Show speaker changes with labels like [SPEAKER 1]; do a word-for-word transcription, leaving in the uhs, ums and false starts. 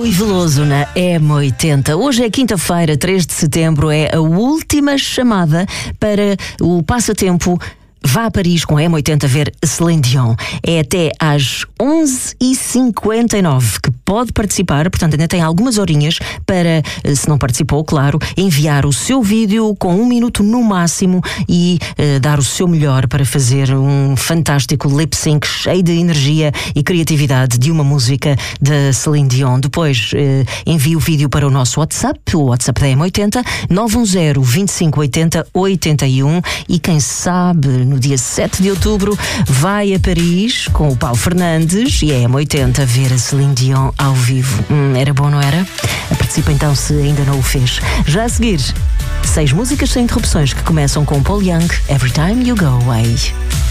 [SPEAKER 1] Rui Veloso na M oitenta. Hoje é quinta-feira, três de setembro, é a última chamada para o passatempo Vá a Paris com a M oitenta ver Celine Dion. É até às onze e cinquenta e nove que pode participar, portanto ainda tem algumas horinhas para, se não participou, claro, enviar o seu vídeo com um minuto no máximo e uh, dar o seu melhor para fazer um fantástico lip-sync cheio de energia e criatividade de uma música da Celine Dion. Depois uh, envie o vídeo para o nosso WhatsApp, o WhatsApp da M oitenta, nove um zero, vinte e cinco oitenta, oitenta e um, e quem sabe no dia sete de outubro vai a Paris com o Paulo Fernandes e a M oitenta ver a Celine Dion ao vivo. Hum, era bom, não era? Participa então se ainda não o fez. Já a seguir, seis músicas sem interrupções que começam com Paul Young, Every Time You Go Away.